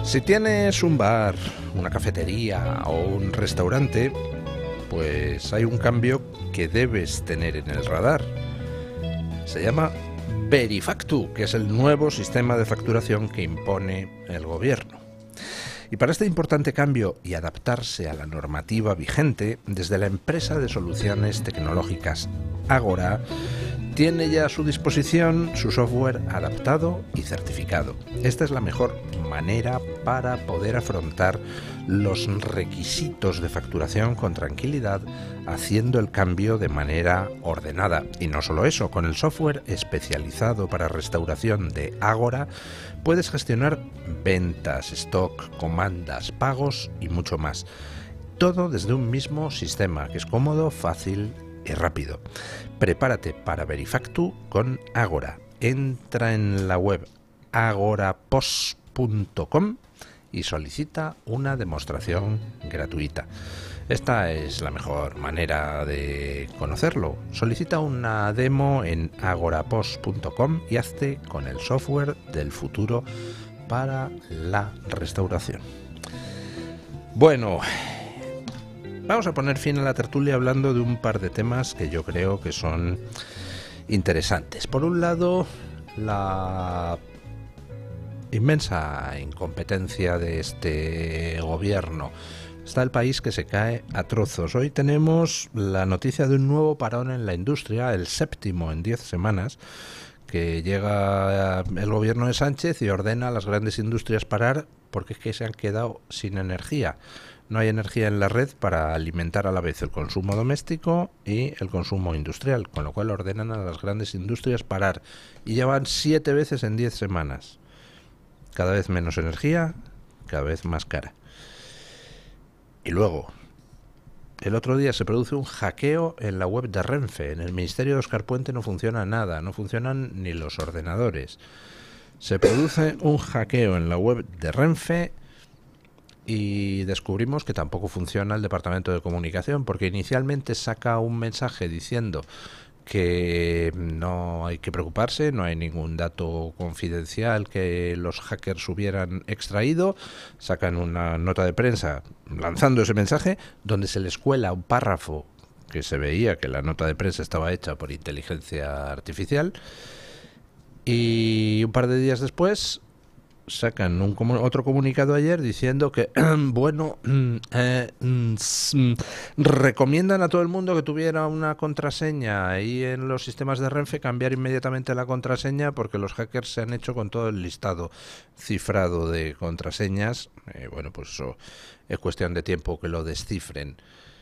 Si tienes un bar, una cafetería o un restaurante, pues hay un cambio que debes tener en el radar. Se llama Verifactu, que es el nuevo sistema de facturación que impone el gobierno. Y para este importante cambio y adaptarse a la normativa vigente, desde la empresa de soluciones tecnológicas Agora tiene ya a su disposición su software adaptado y certificado. Esta es la mejor manera para poder afrontar los requisitos de facturación con tranquilidad, haciendo el cambio de manera ordenada. Y no solo eso, con el software especializado para restauración de Agora puedes gestionar ventas, stock, comandas, pagos y mucho más. Todo desde un mismo sistema que es cómodo, fácil y rápido. Prepárate para Verifactu con Agora. Entra en la web agorapos.com y solicita una demostración gratuita. Esta es la mejor manera de conocerlo. Solicita una demo en agorapos.com y hazte con el software del futuro para la restauración. Bueno, vamos a poner fin a la tertulia hablando de un par de temas que yo creo que son interesantes. Por un lado, la inmensa incompetencia de este gobierno. Está el país que se cae a trozos. Hoy tenemos la noticia de un nuevo parón en la industria, el séptimo en 10 semanas, que llega el gobierno de Sánchez y ordena a las grandes industrias parar porque es que se han quedado sin energía. No hay energía en la red para alimentar a la vez el consumo doméstico y el consumo industrial, con lo cual ordenan a las grandes industrias parar. Y llevan 7 veces en 10 semanas. Cada vez menos energía, cada vez más cara. Y luego, el otro día se produce un hackeo en la web de Renfe. En el Ministerio de Óscar Puente no funciona nada, no funcionan ni los ordenadores. Se produce un hackeo en la web de Renfe y descubrimos que tampoco funciona el Departamento de Comunicación, porque inicialmente saca un mensaje diciendo que no hay que preocuparse, no hay ningún dato confidencial que los hackers hubieran extraído. Sacan una nota de prensa lanzando ese mensaje, donde se les cuela un párrafo que se veía que la nota de prensa estaba hecha por inteligencia artificial, y un par de días después sacan otro comunicado ayer diciendo que recomiendan a todo el mundo que tuviera una contraseña ahí en los sistemas de Renfe, cambiar inmediatamente la contraseña porque los hackers se han hecho con todo el listado cifrado de contraseñas. Bueno, pues eso es cuestión de tiempo que lo descifren.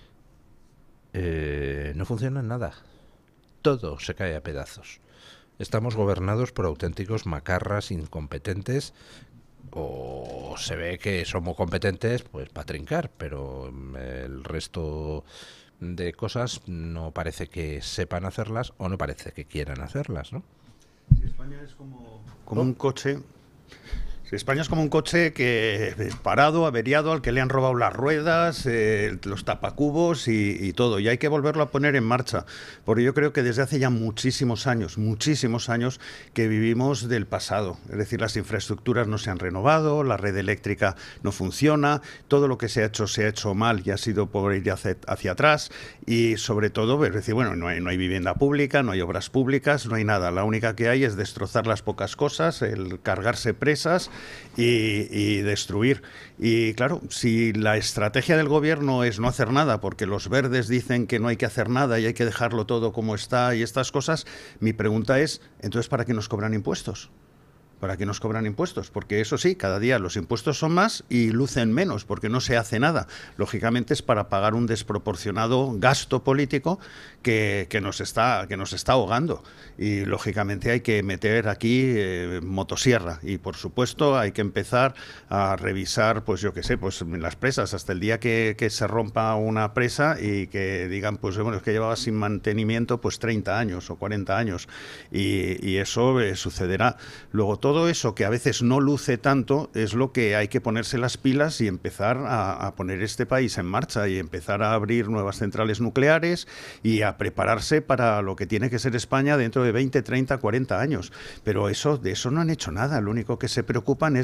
No funciona nada. Todo se cae a pedazos. Estamos gobernados por auténticos macarras incompetentes, o se ve que somos competentes pues para trincar, pero el resto de cosas no parece que sepan hacerlas o no parece que quieran hacerlas, ¿no? Si España es como un coche. Si España es como un coche que parado, averiado, al que le han robado las ruedas, los tapacubos y todo. Y hay que volverlo a poner en marcha. Porque yo creo que desde hace ya muchísimos años que vivimos del pasado. Es decir, las infraestructuras no se han renovado, la red eléctrica no funciona, todo lo que se ha hecho mal y ha sido por ir hacia atrás. Y sobre todo, es decir, bueno, no hay vivienda pública, no hay obras públicas, no hay nada. La única que hay es destrozar las pocas cosas, el cargarse presas y destruir. Y claro, si la estrategia del gobierno es no hacer nada porque los verdes dicen que no hay que hacer nada y hay que dejarlo todo como está y estas cosas, mi pregunta es, entonces, ¿para qué nos cobran impuestos? ¿Para qué nos cobran impuestos? Porque eso sí, cada día los impuestos son más y lucen menos, porque no se hace nada. Lógicamente es para pagar un desproporcionado gasto político que nos está ahogando. Y lógicamente hay que meter aquí motosierra. Y por supuesto hay que empezar a revisar, pues yo qué sé, pues las presas, hasta el día que se rompa una presa y que digan, pues bueno, es que llevaba sin mantenimiento pues 30 años o 40 años. Y eso sucederá. Luego todo eso que a veces no luce tanto es lo que hay que ponerse las pilas y empezar a poner este país en marcha y empezar a abrir nuevas centrales nucleares y a prepararse para lo que tiene que ser España dentro de 20, 30, 40 años. Pero de eso no han hecho nada. Lo único que se preocupan es